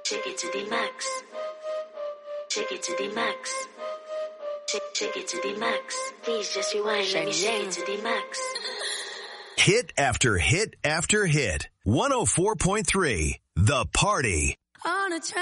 Take it to the max. Take it to the max. Take it to the max. Please just rewind. Let me shake it to the max. Hit after hit after hit. 104.3 The Party. On a